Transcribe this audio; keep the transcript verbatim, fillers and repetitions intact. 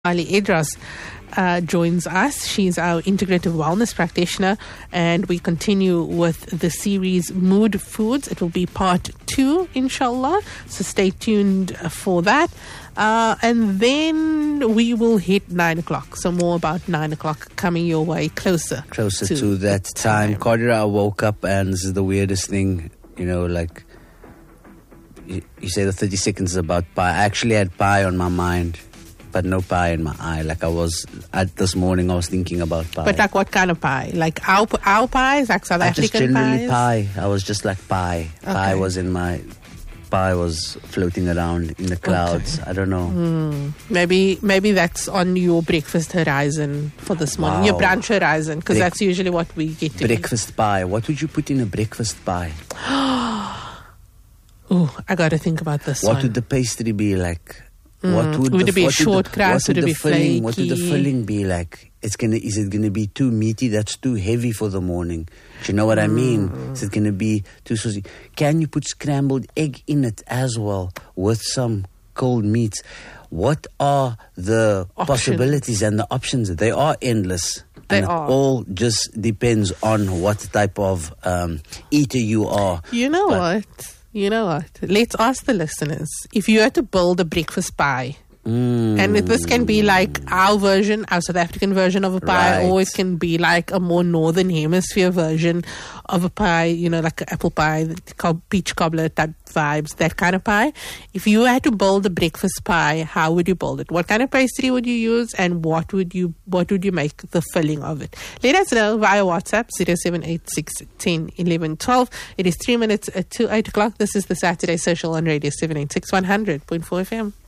Ali Idras uh, joins us. She's our integrative wellness practitioner, and we continue with the series Mood Foods. It will be part two, inshallah, so stay tuned for that. Uh, and then we will hit nine o'clock. So more about nine o'clock coming your way closer. Closer to, to that time. time. Qadira, I woke up and this is the weirdest thing, you know, like you, you say the thirty seconds is about pie. I actually had pie on my mind, but no pie in my eye. Like I was, at this morning I was thinking about pie. But like what kind of pie? Like our, our pies? Like South I African just generally pies? pie. I was just like pie. Okay. Pie was in my... Pie was floating around in the clouds. Okay. I don't know. Mm. Maybe maybe that's on your breakfast horizon for this morning. Wow. Your brunch horizon, because Bre- that's usually what we get to Breakfast eat. Pie. What would you put in a breakfast pie? Oh, I got to think about this What one. would the pastry be like? Mm. What would, would the, it be what short would the, crust? Would would it be filling, flaky? What would the filling be like? It's gonna. Is it gonna be too meaty? That's too heavy for the morning. Do you know what mm. I mean? Is it gonna be too saucy? Can you put scrambled egg in it as well with some cold meats? What are the options. possibilities and the options? They are endless. They and are. It all just depends on what type of um, eater you are. You know but what? You know what? Let's ask the listeners. If you had to build a breakfast pie, Mm. and this can be like our version, our South African version of a pie, Right. or it can be like a more northern hemisphere version of a pie, you know, like an apple pie, co- peach cobbler type vibes, that kind of pie. If you had to build a breakfast pie, how would you build it? What kind of pastry would you use, and what would you what would you make the filling of it? Let us know via WhatsApp zero seven eight six one zero one one one two. It is three minutes to eight o'clock. This is the Saturday Social on Radio seven eight six one hundred point four F M.